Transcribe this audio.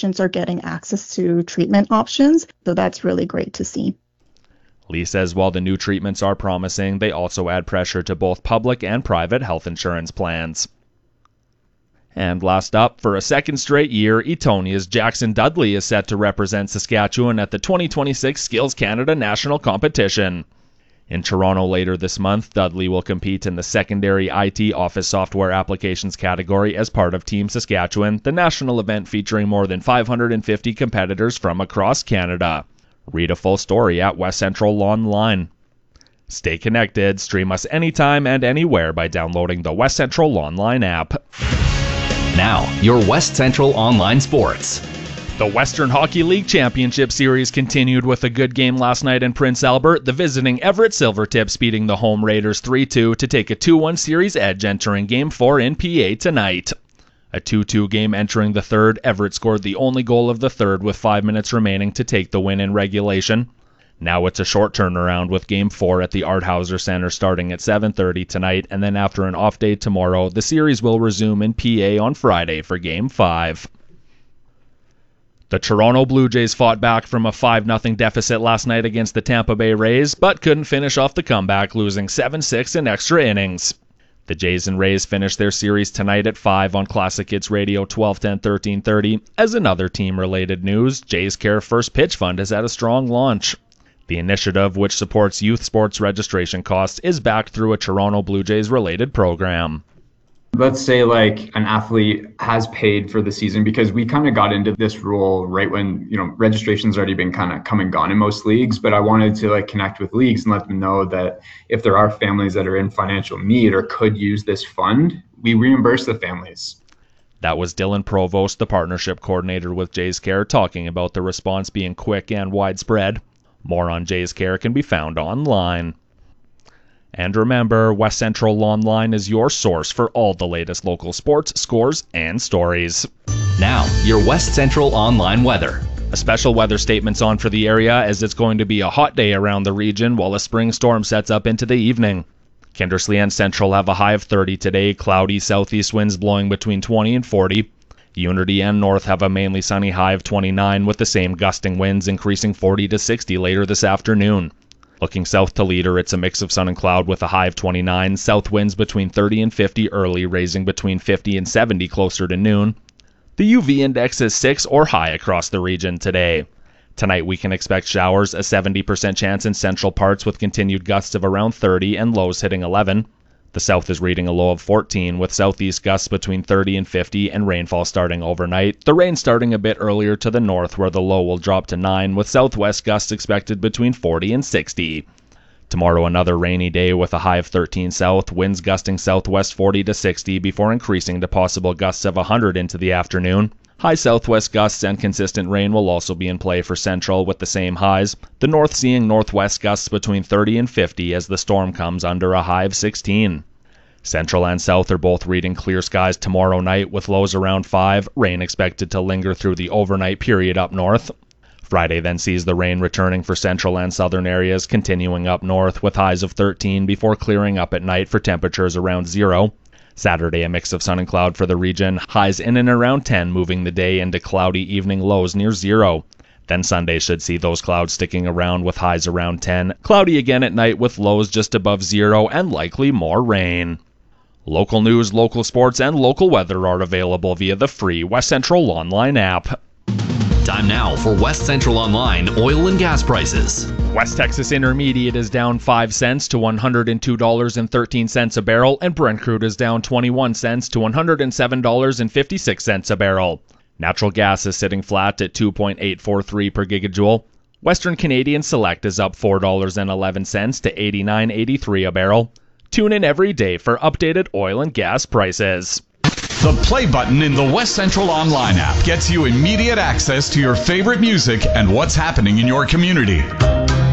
patients are getting access to treatment options. So that's really great to see. Lee says while the new treatments are promising, they also add pressure to both public and private health insurance plans. And last up, for a second straight year, Etonia's Jackson Dudley is set to represent Saskatchewan at the 2026 Skills Canada National Competition. In Toronto later this month, Dudley will compete in the secondary IT office software applications category as part of Team Saskatchewan, the national event featuring more than 550 competitors from across Canada. Read a full story at West Central Online. Stay connected, stream us anytime and anywhere by downloading the West Central Online app. Now, your West Central Online Sports. The Western Hockey League Championship Series continued with a good game last night in Prince Albert, the visiting Everett Silvertips beating the home Raiders 3-2 to take a 2-1 series edge entering Game 4 in PA tonight. A 2-2 game entering the third, Everett scored the only goal of the third with 5 minutes remaining to take the win in regulation. Now it's a short turnaround with Game 4 at the Art Hauser Center starting at 7:30 tonight, and then after an off day tomorrow, the series will resume in PA on Friday for Game 5. The Toronto Blue Jays fought back from a 5-0 deficit last night against the Tampa Bay Rays, but couldn't finish off the comeback, losing 7-6 in extra innings. The Jays and Rays finish their series tonight at 5 on Classic Hits Radio 1210 1330. As another team-related news, Jays Care First Pitch Fund has had a strong launch. The initiative, which supports youth sports registration costs, is backed through a Toronto Blue Jays-related program. Let's say like an athlete has paid for the season, because we kind of got into this rule right when, registration's already been kind of come and gone in most leagues, but I wanted to connect with leagues and let them know that if there are families that are in financial need or could use this fund, we reimburse the families. That was Dylan Provost, the partnership coordinator with Jays Care, talking about the response being quick and widespread. More on Jays Care can be found online. And remember, West Central Online is your source for all the latest local sports, scores, and stories. Now, your West Central Online weather. A special weather statement's on for the area as it's going to be a hot day around the region while a spring storm sets up into the evening. Kindersley and Central have a high of 30 today, cloudy southeast winds blowing between 20 and 40. Unity and North have a mainly sunny high of 29 with the same gusting winds increasing 40 to 60 later this afternoon. Looking south to Leader, it's a mix of sun and cloud with a high of 29, south winds between 30 and 50 early, raising between 50 and 70 closer to noon. The UV index is 6 or high across the region today. Tonight we can expect showers, a 70% chance in central parts with continued gusts of around 30 and lows hitting 11. The south is reading a low of 14 with southeast gusts between 30 and 50 and rainfall starting overnight. The rain starting a bit earlier to the north where the low will drop to 9 with southwest gusts expected between 40 and 60. Tomorrow another rainy day with a high of 13 south, winds gusting southwest 40 to 60 before increasing to possible gusts of 100 into the afternoon. High southwest gusts and consistent rain will also be in play for Central with the same highs. The north seeing northwest gusts between 30 and 50 as the storm comes under a high of 16. Central and South are both reading clear skies tomorrow night with lows around 5, rain expected to linger through the overnight period up north. Friday then sees the rain returning for central and southern areas, continuing up north with highs of 13 before clearing up at night for temperatures around 0. Saturday, a mix of sun and cloud for the region, highs in and around 10, moving the day into cloudy evening lows near 0. Then Sunday should see those clouds sticking around with highs around 10, cloudy again at night with lows just above 0 and likely more rain. Local news, local sports, and local weather are available via the free West Central Online app. Time now for West Central Online oil and gas prices. West Texas Intermediate is down 5 cents to $102.13 a barrel, and Brent crude is down 21 cents to $107.56 a barrel. Natural gas is sitting flat at 2.843 per gigajoule. Western Canadian Select is up $4.11 to $89.83 a barrel. Tune in every day for updated oil and gas prices. The play button in the West Central Online app gets you immediate access to your favorite music and what's happening in your community.